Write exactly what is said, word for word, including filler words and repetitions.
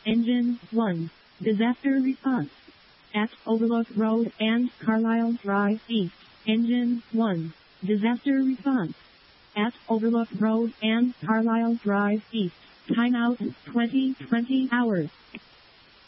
Engine one. Disaster response. At Overlook Road and Carlisle Drive East. Engine one. Disaster response. At Overlook Road and Carlisle Drive East. Timeout twenty twenty hours.